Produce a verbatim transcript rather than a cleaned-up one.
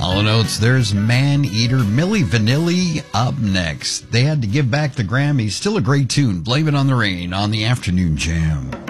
Hall and Oates, there's Man Eater. Milli Vanilli up next. They had to give back the Grammys. Still a great tune. Blame It on the Rain on the Afternoon Jam.